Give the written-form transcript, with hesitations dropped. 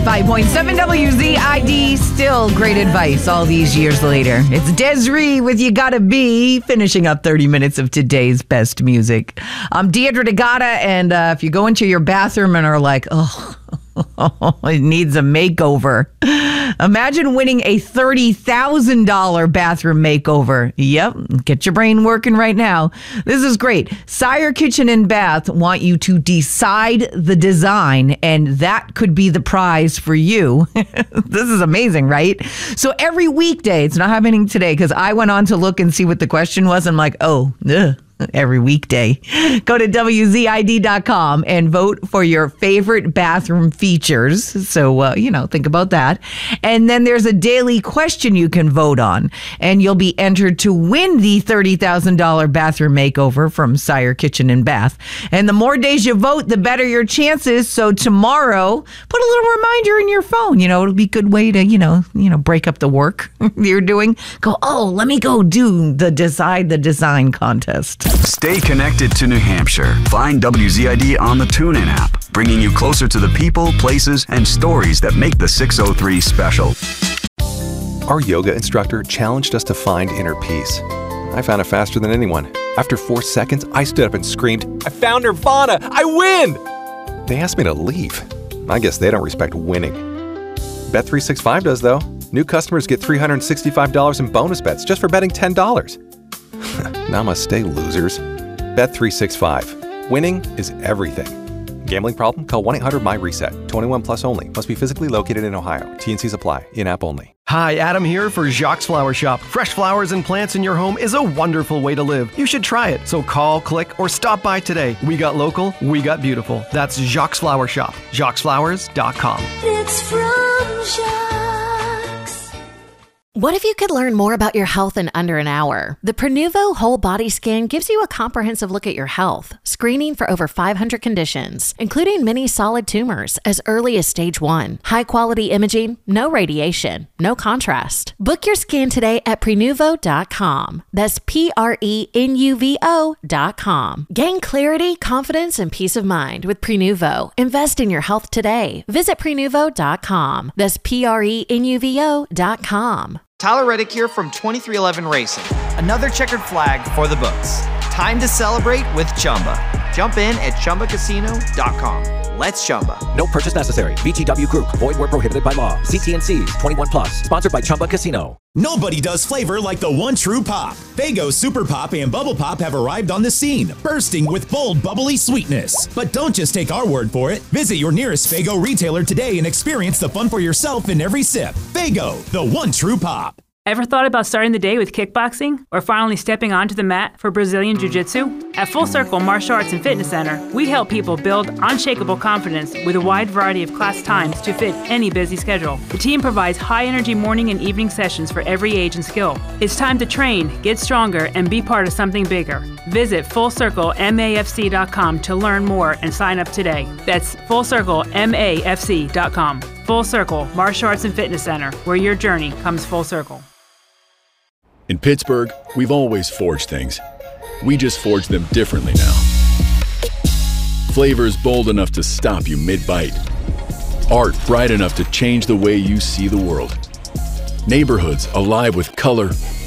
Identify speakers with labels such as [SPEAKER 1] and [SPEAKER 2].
[SPEAKER 1] 95.7 WZID, still great advice all these years later. It's Desiree with You Gotta Be, finishing up 30 minutes of today's best music. I'm Deidre DeGata, and if you go into your bathroom and are like, oh, it needs a makeover. Imagine winning a $30,000 bathroom makeover. Yep, get your brain working right now. This is great. Sire Kitchen and Bath want you to decide the design, and that could be the prize for you. This is amazing, right? So every weekday, it's not happening today because I went on to look and see what the question was. I'm like, oh, ugh. Every weekday. Go to WZID.com and vote for your favorite bathroom features. So, think about that. And then there's a daily question you can vote on. And you'll be entered to win the $30,000 bathroom makeover from Sire Kitchen and Bath. And the more days you vote, the better your chances. So tomorrow, put a little reminder in your phone. It'll be a good way to, break up the work you're doing. Go, let me go do the Decide the Design contest.
[SPEAKER 2] Stay connected to New Hampshire. Find WZID on the TuneIn app, bringing you closer to the people, places, and stories that make the 603 special.
[SPEAKER 3] Our yoga instructor challenged us to find inner peace. I found it faster than anyone. After 4 seconds, I stood up and screamed, "I found Nirvana! I win!" They asked me to leave. I guess they don't respect winning. Bet365 does, though. New customers get $365 in bonus bets just for betting $10. Namaste, losers. Bet365. Winning is everything. Gambling problem? Call 1-800-MY-RESET. 21 plus only. Must be physically located in Ohio. T&Cs apply. In-app only.
[SPEAKER 4] Hi, Adam here for Jacques Flower Shop. Fresh flowers and plants in your home is a wonderful way to live. You should try it. So call, click, or stop by today. We got local, we got beautiful. That's Jacques Flower Shop. JacquesFlowers.com.
[SPEAKER 5] It's from Jacques.
[SPEAKER 6] What if you could learn more about your health in under an hour? The Prenuvo Whole Body Scan gives you a comprehensive look at your health, screening for over 500 conditions, including many solid tumors as early as stage 1. High-quality imaging, no radiation, no contrast. Book your scan today at Prenuvo.com. That's Prenuvo.com. Gain clarity, confidence, and peace of mind with Prenuvo. Invest in your health today. Visit Prenuvo.com. That's Prenuvo.com.
[SPEAKER 7] Tyler Reddick here from 2311 Racing. Another checkered flag for the books. Time to celebrate with Chumba. Jump in at ChumbaCasino.com. Let's Chumba.
[SPEAKER 8] No purchase necessary. VGW Group. Void where prohibited by law. See T&Cs. 21 plus. Sponsored by Chumba Casino.
[SPEAKER 9] Nobody does flavor like the one true pop. Faygo Super Pop and Bubble Pop have arrived on the scene, bursting with bold, bubbly sweetness. But don't just take our word for it. Visit your nearest Faygo retailer today and experience the fun for yourself in every sip. Faygo, the one true pop.
[SPEAKER 10] Ever thought about starting the day with kickboxing or finally stepping onto the mat for Brazilian Jiu-Jitsu? At Full Circle Martial Arts and Fitness Center, we help people build unshakable confidence with a wide variety of class times to fit any busy schedule. The team provides high-energy morning and evening sessions for every age and skill. It's time to train, get stronger, and be part of something bigger. Visit FullCircleMAFC.com to learn more and sign up today. That's FullCircleMAFC.com. Full Circle Martial Arts and Fitness Center, where your journey comes full circle.
[SPEAKER 11] In Pittsburgh, we've always forged things. We just forge them differently now. Flavors bold enough to stop you mid-bite. Art bright enough to change the way you see the world. Neighborhoods alive with color,